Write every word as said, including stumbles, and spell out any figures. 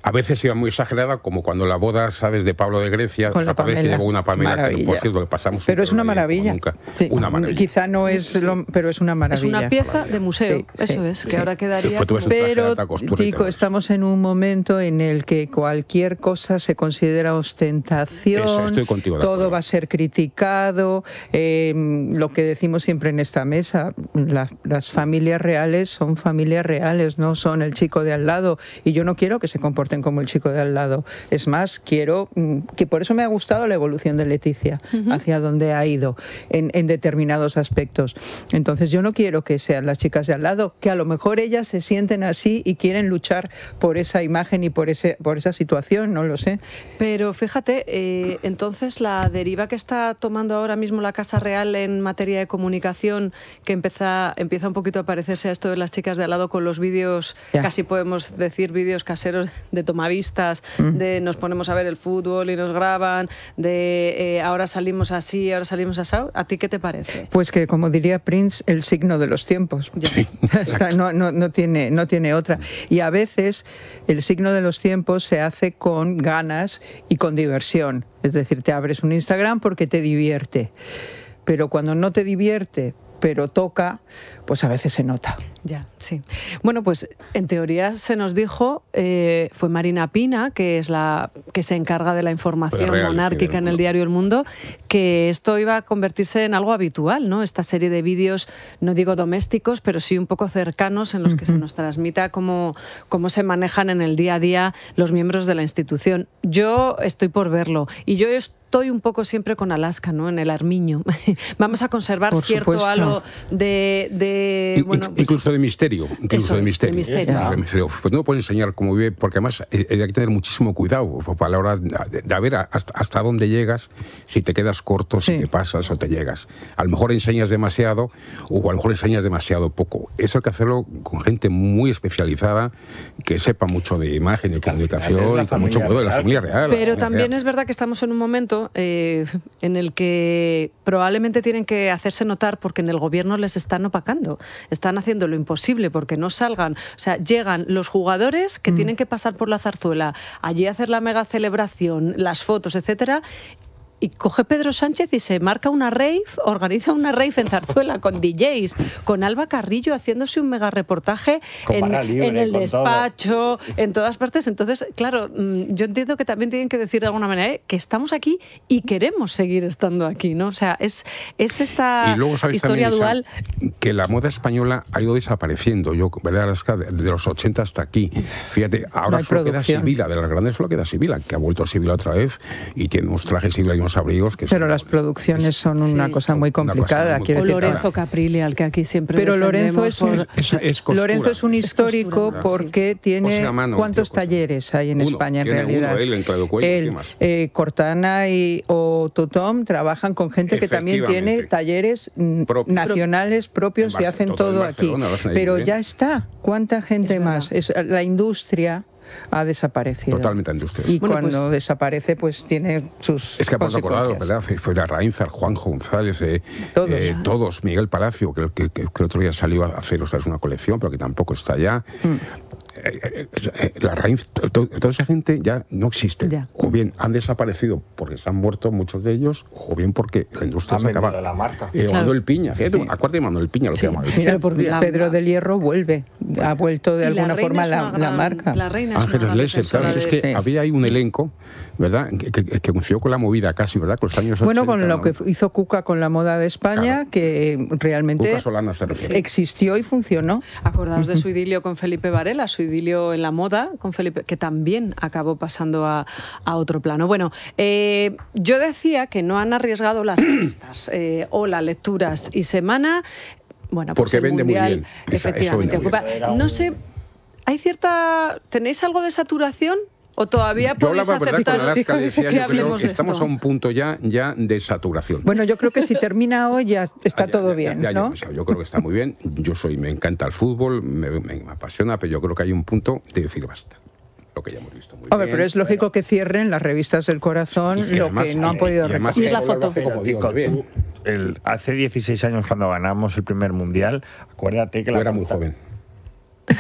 A veces iba muy exagerada, como cuando la boda, ¿sabes?, de Pablo de Grecia. Con la Pamela. Que llevó una Pamela, Maravilla. que por cierto, que pasamos... Pero es una maravilla. Nunca. Sí. Una maravilla. Quizá no es, lo, pero es una maravilla. Es una pieza de museo, Sí, eso sí, es, que sí. ahora quedaría... Después tú ves un traje de Pero, alta costura y Tico, todo eso. estamos en un momento en el que cualquier cosa se considera ostentación, Eso, estoy contigo de todo acuerdo. va a ser criticado, eh, lo que decimos siempre en esta mesa, la- las familias reales son familias reales, no son el chico de al lado, y yo no quiero que se comporten como el chico de al lado. Es más, quiero, mm, que por eso me ha gustado la evolución de Leticia, Ujú. hacia dónde ha ido en, en determinados aspectos. Entonces yo no quiero que sean las chicas de al lado, que a lo mejor ellas se sienten así y quieren luchar por esa imagen y por ese por esa situación, no lo sé. Pero fíjate, eh, entonces la deriva que está tomando ahora mismo la Casa Real en materia de comunicación, que empieza, empieza un poquito a parecerse a esto de las chicas de al lado con los vídeos, Ya. casi podemos decir vídeos caseros de tomavistas, Mm. de nos ponemos a ver el fútbol y nos graban, de eh, ahora salimos así, ahora salimos así. ¿A ti qué te parece? Pues que, como diría Prince, el signo de los tiempos. Está- no, no, no, tiene, no tiene otra. Y a veces el signo de los tiempos se hace con ganas y con diversión. Es decir, te abres un Instagram porque te divierte. Pero cuando no te divierte, pero toca, pues a veces se nota. Ya, sí. Bueno, pues en teoría se nos dijo, eh, fue Marina Pina, que es la que se encarga de la información Real, monárquica sí, en del el mundo. diario El Mundo, que esto iba a convertirse en algo habitual, ¿no? Esta serie de vídeos, no digo domésticos, pero sí un poco cercanos, en los que se nos transmita cómo, cómo se manejan en el día a día los miembros de la institución. Yo estoy por verlo, y yo estoy un poco siempre con Alaska, ¿no? En el armiño. Vamos a conservar Por cierto supuesto. halo de... de In- bueno, pues- incluso de misterio, incluso Eso de es, misterio. de misterio. Incluso de misterio. Pues no puede enseñar cómo vive, porque además eh, hay que tener muchísimo cuidado a la hora de, de ver hasta, hasta dónde llegas, si te quedas corto, si Sí. te pasas o te llegas. A lo mejor enseñas demasiado o a lo mejor enseñas demasiado poco. Eso hay que hacerlo con gente muy especializada, que sepa mucho de imagen y Que al final comunicación es la y con mucho familia cuidado de la real. familia real. la Pero familia también real. es verdad que estamos en un momento eh, en el que probablemente tienen que hacerse notar porque en el gobierno les están opacando. Están haciendo lo imposible porque no salgan. O sea, llegan los jugadores que Mm. tienen que pasar por la zarzuela, allí hacer la mega celebración, las fotos, etcétera. Y coge Pedro Sánchez y se marca una rave, organiza una rave en Zarzuela con D Js, con Alba Carrillo haciéndose un mega reportaje Con en, barra libre, en el con todo. despacho, en todas partes. Entonces, claro, mm, yo entiendo que también tienen que decir de alguna manera eh, que estamos aquí y queremos seguir estando aquí, ¿no? O sea, es, es esta Y luego sabéis historia también, dual. Isa, que la moda española ha ido desapareciendo. Yo, ¿verdad, Alaska? De, de los ochenta hasta aquí. Fíjate, ahora No hay solo queda producción. Sibila, de las grandes solo queda Sibila, que ha vuelto Sibila otra vez y tiene unos trajes Sibila y unos abrigos que Pero son- las producciones son una Sí. cosa muy Una cosa complicada. muy quiero O decir, Lorenzo Caprilli, al que aquí siempre Pero Lorenzo defendemos es un, por- Es- es costura. Lorenzo es un histórico costura, porque O tiene sea, mano, ¿cuántos tío, cosa. talleres hay en Uno, España en tiene realidad? uno, él en Claudio Cuello, Él, ¿qué más? eh, Cortana y o Totom trabajan con gente que también tiene Efectivamente. talleres mm, Propios. nacionales propios En y hacen Barcelona, todo en aquí. Barcelona, lo hacen ahí Pero muy bien. ya está. ¿Cuánta gente Es más? verdad. Es, la industria ha desaparecido. Totalmente industria. Y Bueno, cuando pues- desaparece, pues tiene sus Es que hemos acordado, consecuencias. ¿verdad? Fue la Rainzar, Juanjo González, eh, Todos. eh, todos, Miguel Palacio, que, que, que el otro día salió a hacer o sea, es una colección, pero que tampoco está ya. Eh, eh, eh, la raíz, to- to- toda esa gente ya no existe. Ya. O bien han desaparecido porque se han muerto muchos de ellos, o bien porque la industria Han se acaba. vendido la marca. Eh, Claro. Manuel Piña, fíjate, acuérdate de Manuel Piña, lo Sí. que llama. Mira, Pero por la- Pedro del Hierro vuelve, ha vuelto de Y la alguna reina forma es la, una la gran- marca. La reina es una Ángeles gran Lesser, defensora claro, es de- que Sí. había ahí un elenco, ¿verdad? Que, que, que coincidió con la movida casi, ¿verdad? Con los años Bueno, ochenta, con lo ¿no? que hizo Cuca con la moda de España, Claro. que realmente Cuca Solana se refiere. existió y funcionó. Acordaos de su idilio con Felipe Varela, su idilio en la moda con Felipe, que también acabó pasando a, a otro plano. Bueno, eh, yo decía que no han arriesgado las revistas, eh, Hola, Lecturas y Semana. Bueno, pues Porque el vende muy Mundial, bien. Esa- eso efectivamente, vende muy ocupa. bien. No sé, ¿hay cierta. ¿Tenéis algo de saturación? ¿O todavía Yo podéis hablaba, ¿verdad? Con aceptar Alaska, Chicos, decía, que yo creo hablemos que de estamos esto? a un punto ya, ya de saturación. Bueno, yo creo que si termina hoy ya está Ah, ya, todo ya, bien, ya, ya, ¿no? o sea, yo creo que está muy bien. Yo soy, me encanta el fútbol, me, me- me apasiona, pero yo creo que hay un punto de decir basta. Lo que ya hemos visto muy Hombre, bien. pero es lógico que cierren las revistas del corazón Y que lo además- que no han y- podido y además recoger. Y la eso lo foto. hace como digo, Tico, bien. tú, el, hace dieciséis años cuando ganamos el primer mundial, acuérdate que Yo la era muy conta- joven.